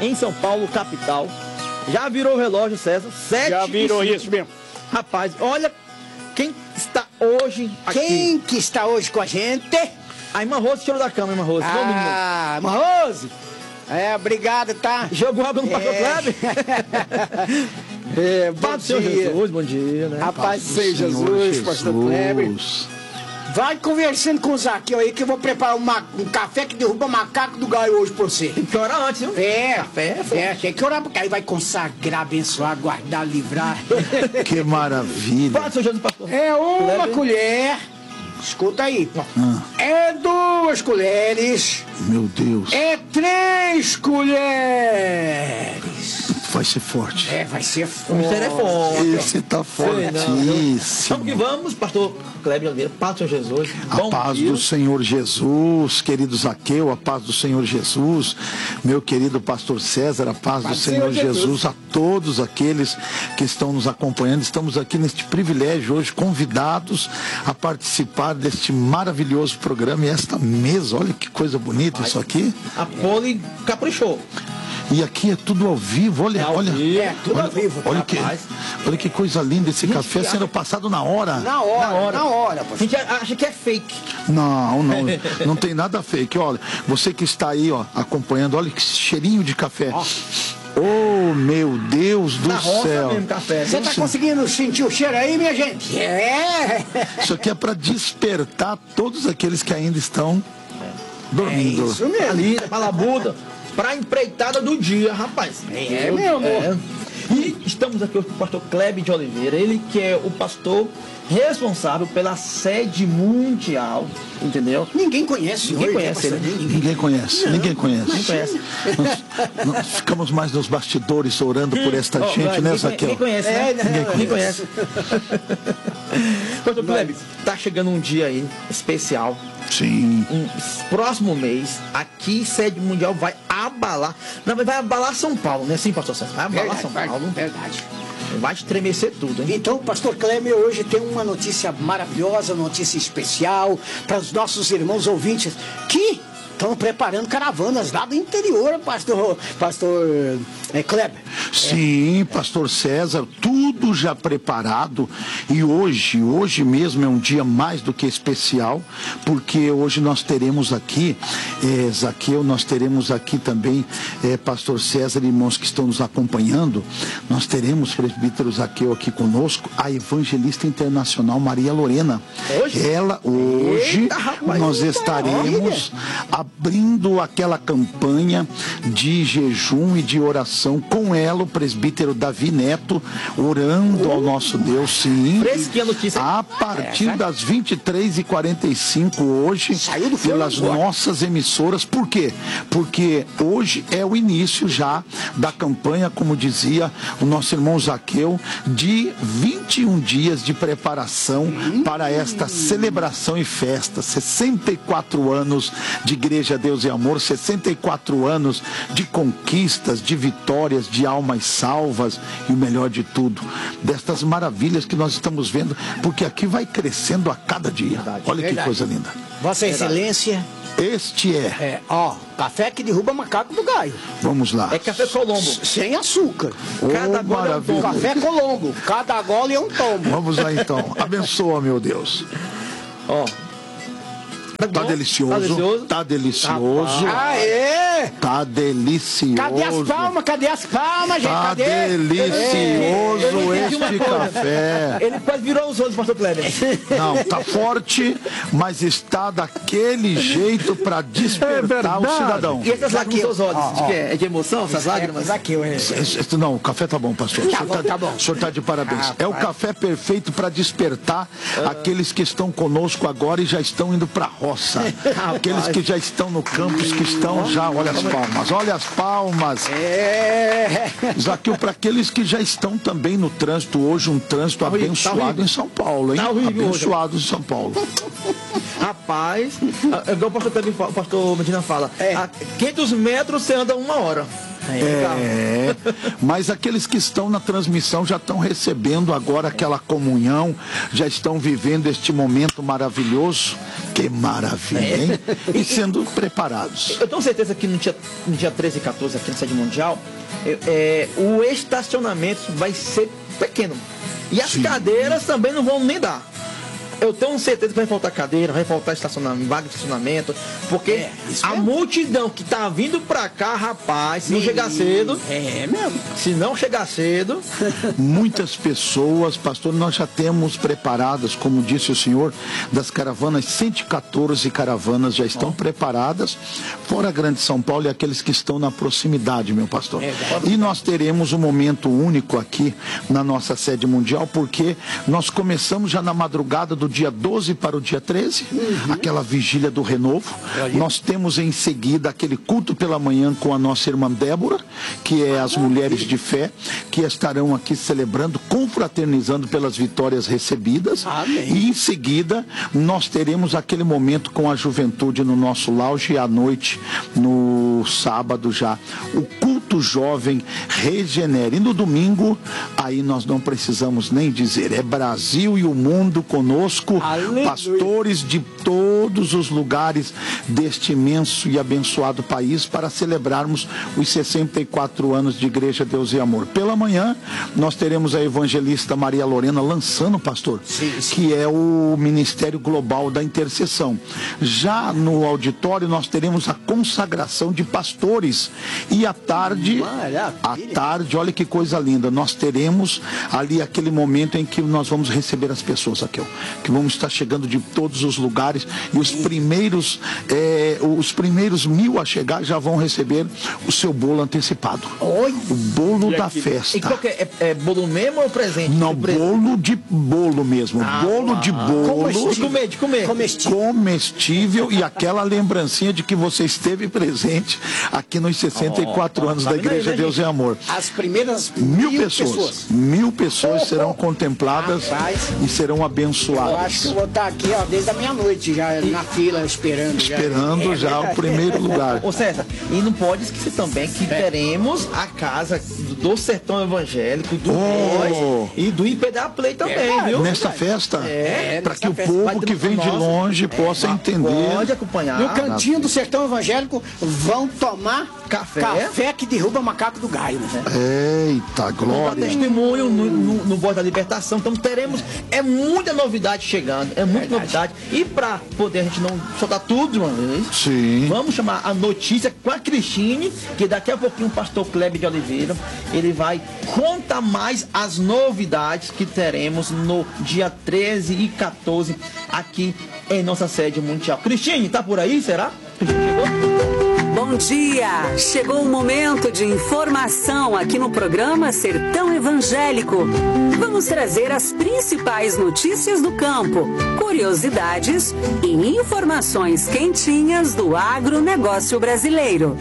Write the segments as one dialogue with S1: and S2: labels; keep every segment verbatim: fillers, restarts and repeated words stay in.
S1: em São Paulo, capital. Já virou o relógio, César? Sete
S2: Já virou isso mesmo.
S1: Rapaz, olha quem está hoje aqui.
S2: Quem que está hoje com a gente?
S1: A irmã Rose tirou da cama, irmã Rose.
S2: Ah, irmã Rose. É, obrigado, tá?
S1: Jogou água no pastor Kleber?
S2: É, bom
S1: Paz do Senhor
S2: dia.
S1: Jesus, bom dia, né?
S2: A paz do Senhor Jesus, pastor Kleber. Vai conversando com o Zaqueu aí que eu vou preparar uma, um café que derruba macaco do galho hoje pra você.
S1: Tem que orar antes, viu?
S2: É,
S1: Café,
S2: é, tem que orar porque aí vai consagrar, abençoar, guardar, livrar.
S3: Que maravilha.
S1: Paz do Senhor Jesus, pastor.
S2: É uma
S1: Kleber.
S2: colher. Escuta aí.
S3: Ah,
S2: É duas colheres.
S3: meu Deus,
S2: É três colheres.
S3: vai ser forte.
S2: É, vai ser
S1: O
S2: forte.
S1: mistério é forte.
S3: Esse tá
S1: Sei não, viu?
S3: fortíssimo.
S1: Vamos que vamos, pastor Kleber Oliveira. Paz do Senhor Jesus.
S3: A
S1: Bom
S3: paz
S1: dia.
S3: do Senhor Jesus, querido Zaqueu, a paz do Senhor Jesus, meu querido pastor César, a paz,
S2: Paz
S3: do Senhor, Jesus.
S2: Jesus.
S3: a todos aqueles que estão nos acompanhando. Estamos aqui neste privilégio hoje, convidados a participar deste maravilhoso programa e esta mesa. Olha que coisa bonita isso aqui.
S1: A Poli caprichou.
S3: E aqui é tudo ao vivo, olha,
S1: É ao
S3: olha.
S1: vivo.
S2: É, tudo
S3: olha,
S2: ao vivo.
S3: Olha que,
S1: Rapaz.
S3: olha que coisa linda esse
S1: Gente,
S3: café
S1: que
S3: sendo passado na hora.
S2: Na hora,
S1: Na hora.
S2: na hora,
S1: A
S2: pastor.
S1: gente acha que é fake.
S3: Não, não, não tem nada fake. Olha, você que está aí, ó, acompanhando, olha que cheirinho de café. Oh, meu Deus do
S1: Na roça
S3: céu.
S1: mesmo, café.
S2: Você tá conseguindo sentir o cheiro aí, minha gente? É.
S3: Isso aqui é para despertar todos aqueles que ainda estão dormindo.
S2: É isso mesmo.
S1: Ali, pra labuta, pra empreitada do dia, rapaz.
S2: É, meu amor.
S1: É. E estamos aqui hoje com o pastor Kleber de Oliveira, ele que é o pastor responsável pela sede mundial, entendeu?
S2: Ninguém conhece
S1: Ninguém
S2: hoje,
S1: conhece
S2: né,
S1: ele.
S2: pastor?
S3: Ninguém conhece, ninguém conhece.
S1: Ninguém conhece.
S3: Nós, nós ficamos mais nos bastidores orando por esta
S1: Ó,
S3: gente,
S1: vai,
S3: né,
S1: ninguém,
S3: Zaqueu?
S1: ninguém conhece, né?
S2: É, né?
S1: Ninguém conhece. Pastor Kleber, tá chegando um dia aí especial.
S3: Sim.
S1: Um próximo mês, aqui, sede mundial vai abalar. Não, vai abalar São Paulo, né? Sim, pastor César? Vai abalar
S2: Verdade,
S1: São
S2: verdade,
S1: Paulo.
S2: verdade.
S1: Vai estremecer tudo, hein?
S2: Então, pastor Kleber hoje tem uma notícia maravilhosa, notícia especial para os nossos irmãos ouvintes que estão preparando caravanas lá do interior, pastor, pastor é, Kleber.
S3: Sim, pastor César, tudo já preparado e hoje, hoje mesmo é um dia mais do que especial, porque hoje nós teremos aqui, é, Zaqueu, nós teremos aqui também, é, pastor César e irmãos que estão nos acompanhando, nós teremos presbítero Zaqueu aqui conosco, a evangelista internacional Maria Lorena.
S1: Hoje?
S3: Ela, hoje,
S1: Eita, rapaz,
S3: nós
S1: eita,
S3: estaremos abrindo aquela campanha de jejum e de oração com ela, o presbítero Davi Neto, orando ao nosso Deus, sim.
S1: Fresquinha notícia.
S3: A partir das vinte e três e quarenta e cinco hoje,
S2: Saiu do forno
S3: pelas
S2: agora.
S3: nossas emissoras. Por quê? Porque hoje é o início já da campanha, como dizia o nosso irmão Zaqueu, de vinte e um dias de preparação
S2: Hum.
S3: para esta celebração e festa. sessenta e quatro anos de Igreja Deus e Amor, sessenta e quatro anos de conquistas, de vitórias, de almas salvas e o melhor de tudo, destas maravilhas que nós estamos vendo, porque aqui vai crescendo a cada dia. Olha que
S2: verdade.
S3: coisa linda.
S2: Vossa Excelência,
S3: Este é,
S2: é, ó, café que derruba macaco do galho.
S3: vamos lá.
S1: É café Colombo.
S2: Sem açúcar.
S1: Cada
S3: Oh,
S1: gole é um
S3: maravilha.
S1: tombo.
S2: Café Colombo. Cada gole é um tombo.
S3: Vamos lá então. Abençoa, meu Deus.
S1: Ó.
S3: Tá
S1: bom?
S3: delicioso.
S1: Tá delicioso.
S3: Tá delicioso.
S2: Aê!
S3: Tá delicioso.
S2: Cadê as palmas? Cadê as palmas, gente?
S3: Tá
S2: Cadê?
S3: delicioso
S1: Eu não entendi uma
S3: este
S1: coisa.
S3: café.
S1: Ele quase virou os olhos, pastor Kleber.
S3: Não, tá forte, mas está daquele jeito para despertar o cidadão.
S1: E essas lágrimas nos seus olhos?
S2: Ó,
S1: De
S2: ó.
S1: quê? É de emoção, essas lágrimas?
S2: Zaqueu, é.
S3: Esse- esse- Não, o café tá bom, pastor.
S2: Tá
S3: o senhor
S2: bom, tá bom.
S3: O senhor tá de parabéns.
S2: Ah,
S3: é o
S2: pai.
S3: café perfeito para despertar aqueles que estão conosco agora e já estão indo para a roça. Aqueles que já estão no campus, que estão já, olha as palmas, olha as palmas.
S2: É.
S3: Zaqueu, para aqueles que já estão também no trânsito hoje, um trânsito
S1: horrível, tá
S3: abençoado
S1: horrível.
S3: em São Paulo, hein?
S1: Tá horrível hoje.
S3: Abençoado em São Paulo.
S1: Rapaz, é igual o pastor, Kleber fa- o pastor Medina fala,
S2: É.
S1: a quinhentos metros você anda uma hora.
S3: É, mas aqueles que estão na transmissão já estão recebendo agora aquela comunhão, já estão vivendo este momento maravilhoso. Que maravilha, hein? E sendo preparados.
S1: Eu tenho certeza que no dia, no dia treze e quatorze, aqui na sede mundial, é, é, o estacionamento vai ser pequeno. E as Sim. cadeiras também não vão nem dar. Eu tenho certeza que vai faltar cadeira, vai faltar estacionamento, vaga de estacionamento, porque é, a é multidão que tá vindo pra cá, rapaz, se não chegar cedo,
S2: é mesmo.
S1: Se não chegar cedo,
S3: muitas pessoas, pastor, nós já temos preparadas, como disse o senhor, das caravanas, cento e quatorze caravanas já estão oh. preparadas, fora a Grande São Paulo e aqueles que estão na proximidade, meu pastor. É, e nós teremos um momento único aqui na nossa sede mundial, porque nós começamos já na madrugada do dia doze para o dia treze, uhum. aquela vigília do renovo. Aí. Nós temos em seguida aquele culto pela manhã com a nossa irmã Débora, que é as mulheres de fé, que estarão aqui celebrando, confraternizando pelas vitórias recebidas. Amém. E em seguida nós teremos aquele momento com a juventude no nosso lounge, e à noite, no sábado já, o culto jovem Regenere. E no domingo, aí nós não precisamos nem dizer, é Brasil e o mundo conosco. Aleluia. Pastores de todos os lugares deste imenso e abençoado país, para celebrarmos os sessenta e quatro anos de Igreja Deus e Amor. Pela manhã nós teremos a evangelista Maria Lorena lançando, pastor, sim, sim. que é o Ministério Global da Intercessão. Já no auditório nós teremos a consagração de pastores, e à tarde, à tarde, olha que coisa linda, nós teremos ali aquele momento em que nós vamos receber as pessoas aqui, ó, que vamos estar chegando de todos os lugares, e os primeiros é, os primeiros mil a chegar já vão receber o seu bolo antecipado. Oi. O bolo e da aqui, festa.
S1: E qual que é, é, é bolo mesmo ou presente?
S3: Não, bolo de bolo mesmo. Ah, bolo ah, de bolo.
S1: De comer, de comer.
S3: Comestível. Comestível, e aquela lembrancinha de que você esteve presente aqui nos sessenta e quatro oh, anos da Igreja aí, Deus e Amor.
S2: As primeiras
S3: mil, mil pessoas. pessoas. Mil pessoas oh, serão oh. contempladas Rapaz, e serão abençoadas.
S2: Eu acho que eu vou estar aqui, ó, desde a meia-noite, já na fila, esperando.
S3: Esperando já, já é, o primeiro lugar.
S1: Ô César, e não pode esquecer também que é. teremos a casa do Sertão Evangélico, do oh. e do I P D A Play também, é, viu?
S3: Nesta festa, é, para que o povo que vem de longe possa é, entender.
S1: Pode acompanhar.
S2: No cantinho do Sertão Evangélico vão tomar
S1: café,
S2: café que derruba macaco do galho, né?
S3: Eita, glória.
S1: Testemunho no, no, no Voz da Libertação. Então teremos, é muita novidade chegando, é muita novidade. E para poder a gente não soltar tudo de uma vez,
S3: Sim.
S1: vamos chamar a notícia com a Cristine, que daqui a pouquinho o pastor Kleber de Oliveira, ele vai contar mais as novidades que teremos no dia treze e quatorze aqui em nossa sede mundial. Cristine, tá por aí, será? Chegou?
S4: Bom dia! Chegou o momento de informação aqui no programa Sertão Evangélico. Vamos trazer as principais notícias do campo, curiosidades e informações quentinhas do agronegócio brasileiro.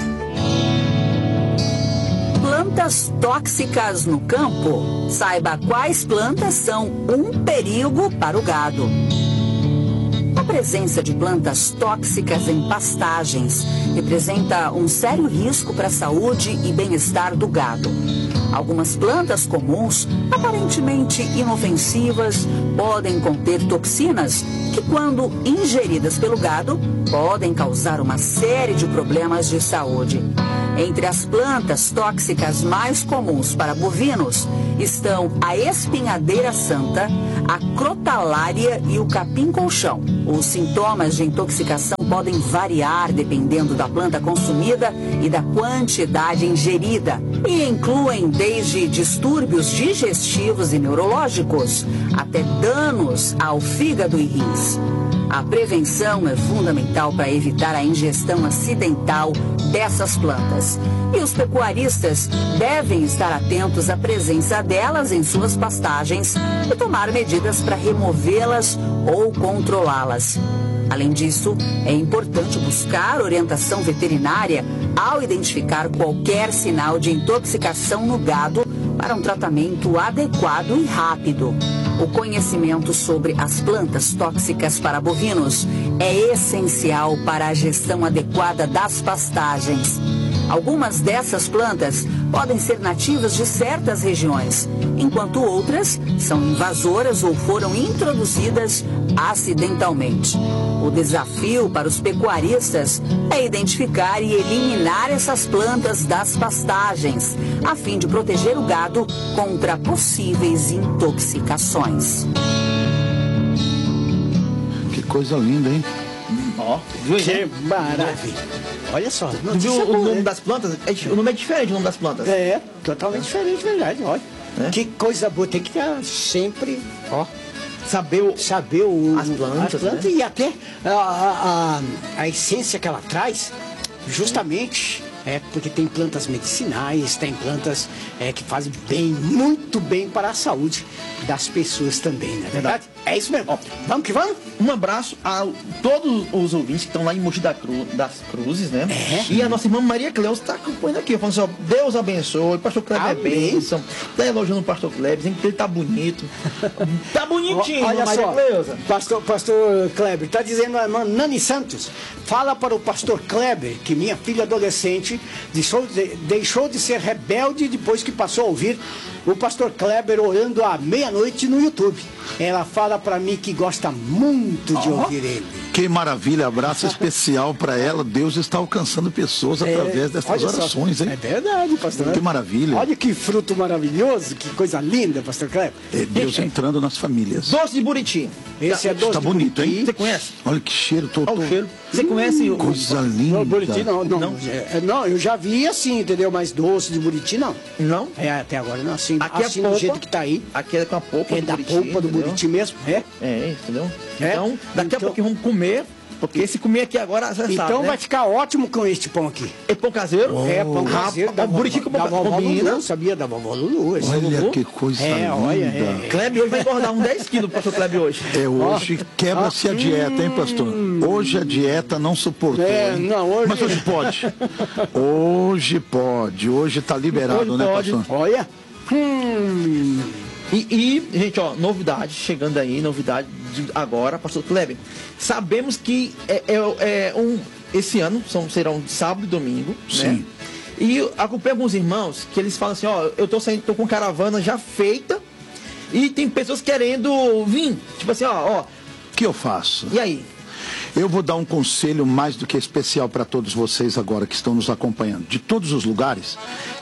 S4: Plantas tóxicas no campo. Saiba quais plantas são um perigo para o gado. A presença de plantas tóxicas em pastagens representa um sério risco para a saúde e bem-estar do gado. Algumas plantas comuns, aparentemente inofensivas, podem conter toxinas que, quando ingeridas pelo gado, podem causar uma série de problemas de saúde. Entre as plantas tóxicas mais comuns para bovinos estão a espinhadeira santa, a crotalária e o capim-colchão. Os sintomas de intoxicação podem variar dependendo da planta consumida e da quantidade ingerida, e incluem desde distúrbios digestivos e neurológicos até danos ao fígado e rins. A prevenção é fundamental para evitar a ingestão acidental dessas plantas. E os pecuaristas devem estar atentos à presença delas em suas pastagens e tomar medidas para removê-las ou controlá-las. Além disso, é importante buscar orientação veterinária ao identificar qualquer sinal de intoxicação no gado para um tratamento adequado e rápido. O conhecimento sobre as plantas tóxicas para bovinos é essencial para a gestão adequada das pastagens. Algumas dessas plantas podem ser nativas de certas regiões, enquanto outras são invasoras ou foram introduzidas acidentalmente. O desafio para os pecuaristas é identificar e eliminar essas plantas das pastagens, a fim de proteger o gado contra possíveis intoxicações.
S3: Que coisa linda, hein?
S1: Ó, viu aí?
S2: Que maravilha. Olha só.
S1: Tu viu o nome das plantas? O nome é diferente, o nome das plantas.
S2: É, totalmente diferente, verdade. Olha.
S1: É?
S2: Que coisa boa. Tem que ter sempre, ó,
S1: Saber o...
S2: saber o,
S1: As plantas,
S2: as plantas
S1: né?
S2: e até a, a, a, a essência que ela traz, justamente, é porque tem plantas medicinais, tem plantas é, que fazem bem, muito bem para a saúde das pessoas também, não é verdade? É isso mesmo. Ó, vamos que vamos?
S1: Um abraço a todos os ouvintes que estão lá em Mogi da Cru, das Cruzes, né?
S2: É.
S1: E a nossa irmã Maria Cleusa está acompanhando aqui, falando assim, ó, Deus abençoe, o pastor Kleber é
S2: Amém.
S1: bênção. Tá elogiando o pastor Kleber, dizendo que ele tá bonito. Tá bonitinho,
S2: Olha
S1: Maria
S2: só,
S1: Cleusa.
S2: pastor, pastor Kleber, está dizendo a irmã Nani Santos, fala para o pastor Kleber que minha filha adolescente deixou de, deixou de ser rebelde depois que passou a ouvir o pastor Kleber orando à meia-noite no YouTube. Ela fala para mim que gosta muito de
S3: Oh.
S2: ouvir ele.
S3: Que maravilha, abraço especial para ela. Deus está alcançando pessoas através dessas
S2: olha só,
S3: orações, hein?
S2: É verdade, pastor.
S3: Que maravilha.
S2: Olha que fruto maravilhoso, que coisa linda, pastor Kleber.
S3: É Deus entrando nas famílias.
S1: Doce de Buriti.
S2: Esse é doce
S3: Tá
S2: de
S3: bonito,
S2: Buriti.
S3: hein?
S1: Você conhece?
S3: Olha que cheiro, tô,
S1: Olha
S3: tô...
S1: o cheiro. Você conhece o...
S3: Coisa linda.
S2: Não, Buriti não, não.
S1: Não?
S2: É, não, eu já vi assim, entendeu? Mas doce de Buriti não.
S1: Não?
S2: É, até agora não. Assim,
S1: Aqui
S2: assim
S1: é
S2: do
S1: polpa.
S2: jeito que tá aí.
S1: Aqui é com a polpa
S2: É
S1: do
S2: da
S1: Buriti,
S2: polpa do
S1: entendeu?
S2: Buriti mesmo. É.
S1: É, entendeu?
S2: É?
S1: Então, daqui
S2: Então-
S1: a pouquinho vamos comer, porque esse comer aqui agora, você
S2: Então
S1: sabe, né?
S2: vai ficar ótimo com este pão aqui.
S1: É pão caseiro?
S2: É, pão
S1: Rapaz,
S2: caseiro da
S1: o Buriti com
S2: da
S1: pão
S2: vovó
S1: combina.
S2: Lulu, sabia? Da vovó Lulu. esse
S3: Olha
S2: vovô.
S3: que coisa
S2: É,
S3: linda.
S2: olha, é.
S1: Kleber hoje vai engordar uns dez quilos, pastor Kleber hoje.
S3: É, hoje quebra-se a dieta, hein, pastor? Hoje a dieta não suportou,
S2: É,
S3: hein?
S2: não, hoje-
S3: Mas hoje pode. Hoje pode. Hoje tá liberado,
S1: Hoje
S3: né,
S1: pode.
S3: pastor?
S2: Olha. Hum.
S1: E, e, gente, ó, novidade chegando aí, novidade de agora, pastor Kleber. Sabemos que é, é, é um, esse ano são, serão sábado e domingo,
S3: Sim.
S1: né? E acompanho alguns irmãos que eles falam assim, ó, eu tô saindo, tô com caravana já feita e tem pessoas querendo vir. Tipo assim, ó, ó,
S3: O que eu faço?
S1: e aí?
S3: Eu vou dar um conselho mais do que especial para todos vocês agora que estão nos acompanhando. De todos os lugares,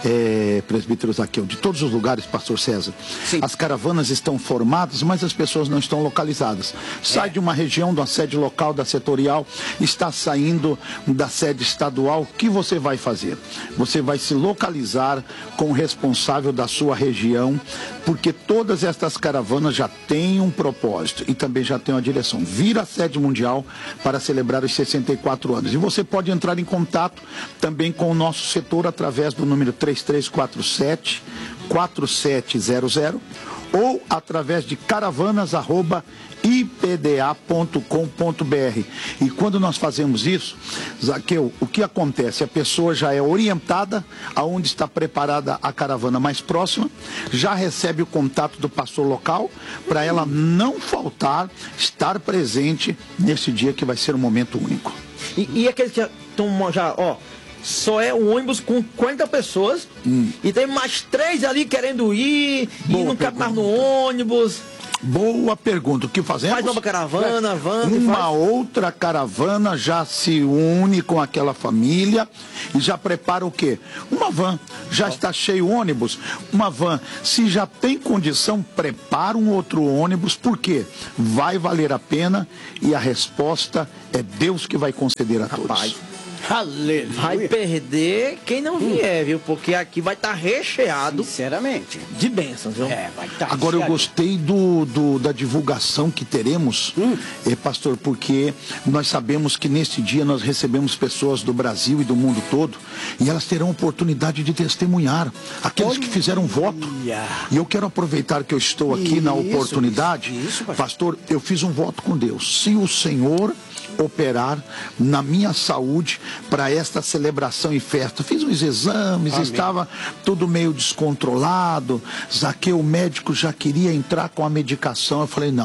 S3: é, presbítero Zaqueu, de todos os lugares, pastor César,
S2: Sim.
S3: as caravanas estão formadas, mas as pessoas não estão localizadas. Sai de uma região, da sede local, da setorial, está saindo da sede estadual. O que você vai fazer? Você vai se localizar com o responsável da sua região, porque todas estas caravanas já têm um propósito e também já têm uma direção. Vir à sede mundial para celebrar os sessenta e quatro anos. E você pode entrar em contato também com o nosso setor através do número três três quatro sete, quatro sete zero zero ou através de caravanas arroba i p d a ponto com ponto b r. E quando nós fazemos isso, Zaqueu, o que acontece? A pessoa já é orientada aonde está preparada a caravana mais próxima, já recebe o contato do pastor local, para ela não faltar, estar presente nesse dia que vai ser um momento único.
S1: E, e aqueles que estão já, ó, só é um ônibus com quarenta pessoas e tem mais três ali querendo ir
S3: Boa
S1: e não cabe mais no
S3: pergunta.
S1: ônibus.
S3: Boa pergunta. O que fazemos?
S1: Faz nova caravana, van,
S3: Uma
S1: faz...
S3: outra caravana já se une com aquela família e já prepara o quê? Uma van. Já está cheio o ônibus. Uma van. Se já tem condição, prepara um outro ônibus. Por quê? Vai valer a pena e a resposta é Deus que vai conceder a
S1: Rapaz,
S3: todos.
S2: Aleluia.
S1: vai perder quem não vier, viu? Porque aqui vai estar recheado
S2: Sinceramente.
S1: de bênçãos, viu?
S2: É, vai estar.
S3: Agora eu gostei do, do- da divulgação que teremos, eh, pastor, porque nós sabemos que neste dia nós recebemos pessoas do Brasil e do mundo todo e elas terão oportunidade de testemunhar, aqueles que fizeram voto.
S2: Olha.
S3: E eu quero aproveitar que eu estou aqui na
S2: Isso,
S3: oportunidade,
S2: isso, isso, pastor.
S3: pastor, eu fiz um voto com Deus. Se o Senhor operar na minha saúde para esta celebração e festa. Fiz uns exames,
S2: Amém.
S3: estava tudo meio descontrolado. Zaqueu, o médico já queria entrar com a medicação. Eu falei, não,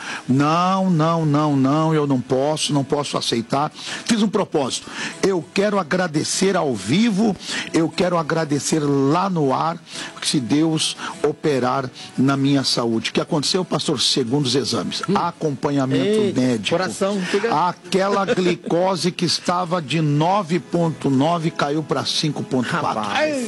S3: Não, não, não, não, eu não posso, não posso aceitar. Fiz um propósito. Eu quero agradecer ao vivo, eu quero agradecer lá no ar, se Deus operar na minha saúde. O que aconteceu, pastor? Segundo os exames, hum. acompanhamento
S1: Ei,
S3: médico.
S1: Coração, fica...
S3: Aquela glicose que estava de nove ponto nove caiu para cinco ponto quatro.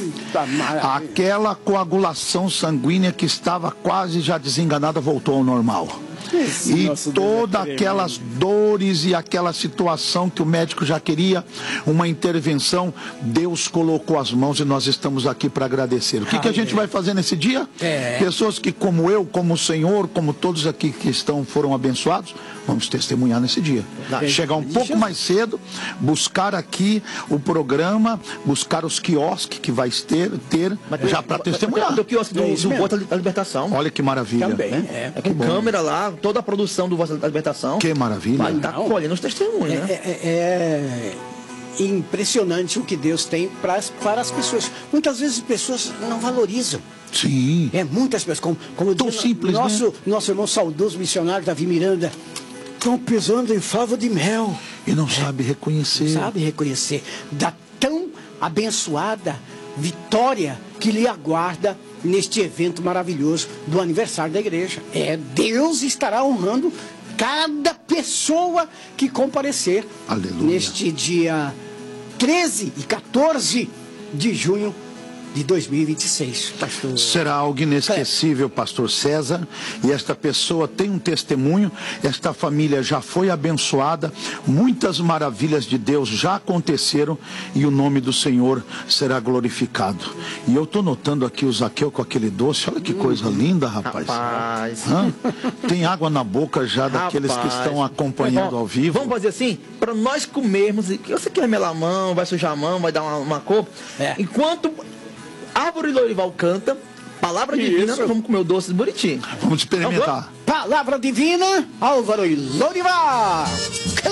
S3: Aquela coagulação sanguínea que estava quase já desenganada voltou ao normal. Esse e todas aquelas dores e aquela situação que o médico já queria uma intervenção, Deus colocou as mãos e nós estamos aqui para agradecer. O que, que a gente vai fazer nesse dia? É. Pessoas que como eu, como o Senhor, como todos aqui que estão, foram abençoados, vamos testemunhar nesse dia. Chegar um pouco mais cedo, buscar aqui o programa, buscar os quiosques que vai ter, ter já para testemunhar.
S1: O quiosque do, do Voto da Libertação.
S3: Olha que maravilha.
S1: Também, é. é com câmera lá, toda a produção do Voto da Libertação.
S3: Que maravilha.
S1: Vai estar colhendo os testemunhos,
S2: é,
S1: né?
S2: É, é impressionante o que Deus tem pra, para as pessoas. Muitas vezes as pessoas não valorizam.
S3: Sim.
S2: É, muitas pessoas, como, como
S3: tão
S2: diz,
S3: simples,
S2: nosso,
S3: né?
S2: nosso irmão saudoso missionário Davi Miranda, estão pisando em favo de mel.
S3: E não é, sabe reconhecer.
S2: Não sabe reconhecer. Da tão abençoada vitória que lhe aguarda neste evento maravilhoso do aniversário da igreja. É, Deus estará honrando cada pessoa que comparecer.
S3: Aleluia.
S2: Neste dia treze e quatorze de junho de dois mil e vinte e seis, pastor.
S3: Será algo inesquecível, pastor César, e esta pessoa tem um testemunho, esta família já foi abençoada, muitas maravilhas de Deus já aconteceram e o nome do Senhor será glorificado. E eu estou notando aqui o Zaqueu com aquele doce, olha que coisa linda, rapaz.
S1: Rapaz.
S3: Hã? Tem água na boca já daqueles
S1: Rapaz.
S3: que estão acompanhando
S1: Bom,
S3: ao vivo.
S1: Vamos fazer assim, para nós comermos, você quer melar a mão, vai sujar a mão, vai dar uma, uma cor, é. Enquanto Árvore Lourival canta, palavra
S2: Isso.
S1: divina, nós vamos comer o doce de Buriti.
S3: Vamos experimentar.
S2: Palavra divina, Álvaro e Lourival.